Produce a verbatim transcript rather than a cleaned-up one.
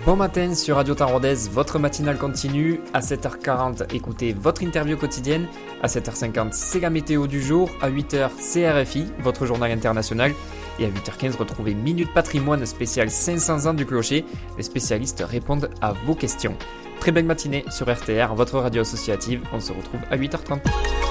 Bon matin sur Radio Taraudez, votre matinale continue. À sept heures quarante, écoutez votre interview quotidienne. À sept heures cinquante, c'est la météo du jour. À huit heures, c'est R F I, votre journal international. Et à huit heures quinze, retrouvez Minute Patrimoine spécial cinq cents ans du clocher. Les spécialistes répondent à vos questions. Très belle matinée sur R T R, votre radio associative. On se retrouve à huit heures trente.